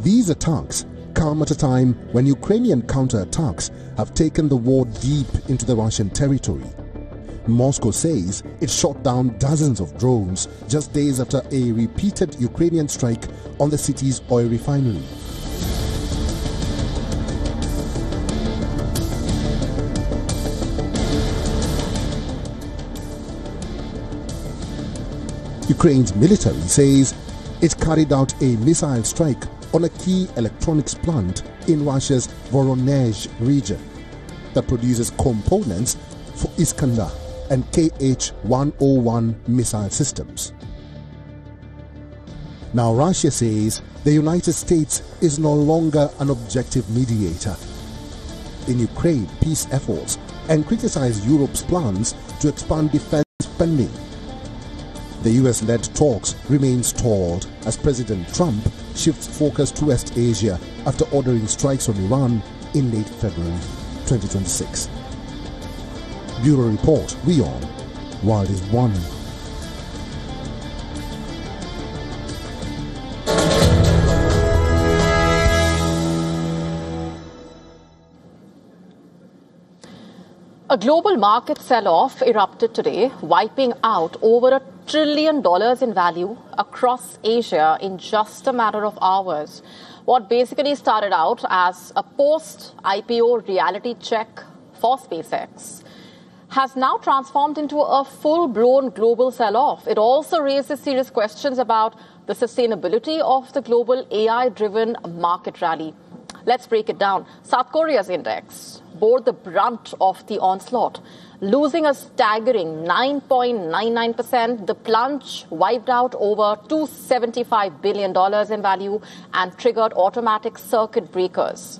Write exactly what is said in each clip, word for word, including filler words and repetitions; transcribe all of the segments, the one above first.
These attacks come at a time when Ukrainian counterattacks have taken the war deep into the Russian territory. Moscow says it shot down dozens of drones just days after a repeated Ukrainian strike on the city's oil refinery. Ukraine's military says it carried out a missile strike on a key electronics plant in Russia's Voronezh region that produces components for Iskander and K H one oh one missile systems. Now Russia says the United States is no longer an objective mediator in Ukraine peace efforts and criticized Europe's plans to expand defense spending. The U S-led talks remain stalled as President Trump shifts focus to West Asia after ordering strikes on Iran in late February twenty twenty-six. Bureau Report, WION, World is One. A global market sell-off erupted today, wiping out over a trillion dollars in value across Asia in just a matter of hours. What basically started out as a post-I P O reality check for SpaceX has now transformed into a full-blown global sell-off. It also raises serious questions about the sustainability of the global A I-driven market rally. Let's break it down. South Korea's index bore the brunt of the onslaught, losing a staggering nine point nine nine percent. The plunge wiped out over two hundred seventy-five billion dollars in value and triggered automatic circuit breakers.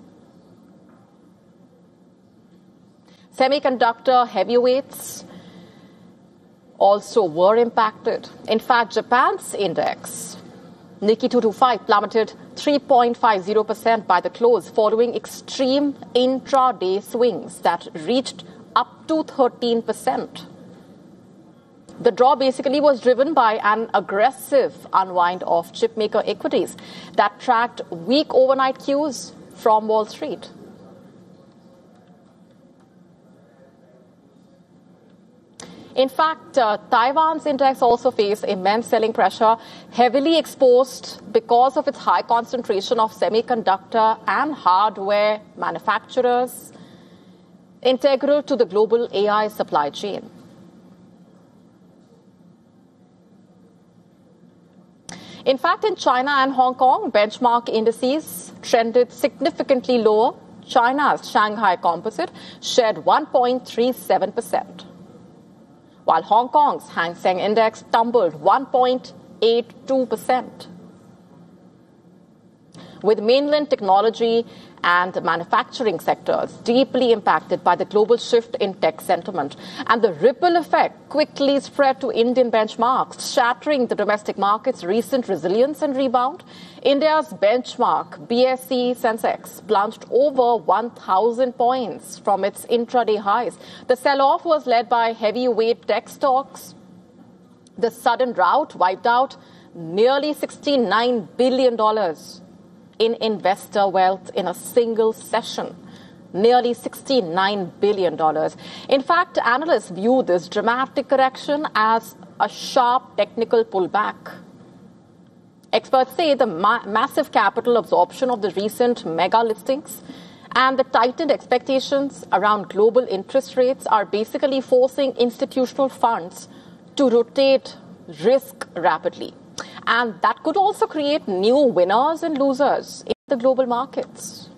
Semiconductor heavyweights also were impacted. In fact, Japan's index, Nikkei two twenty-five, plummeted three point five zero percent by the close following extreme intraday swings that reached up to thirteen percent. The draw basically was driven by an aggressive unwind of chipmaker equities that tracked weak overnight cues from Wall Street. In fact, uh, Taiwan's index also faced immense selling pressure, heavily exposed because of its high concentration of semiconductor and hardware manufacturers, integral to the global A I supply chain. In fact, in China and Hong Kong, benchmark indices trended significantly lower. China's Shanghai Composite shed one point three seven percent. While Hong Kong's Hang Seng Index tumbled one point eight two percent. With mainland technology and manufacturing sectors deeply impacted by the global shift in tech sentiment, and the ripple effect quickly spread to Indian benchmarks, shattering the domestic market's recent resilience and rebound. India's benchmark B S E Sensex plunged over one thousand points from its intraday highs. The sell-off was led by heavyweight tech stocks. The sudden rout wiped out nearly sixty-nine billion dollars in investor wealth in a single session. Nearly sixty-nine billion dollars. In fact, analysts view this dramatic correction as a sharp technical pullback. Experts say the ma- massive capital absorption of the recent mega listings and the tightened expectations around global interest rates are basically forcing institutional funds to rotate risk rapidly. And that could also create new winners and losers in the global markets.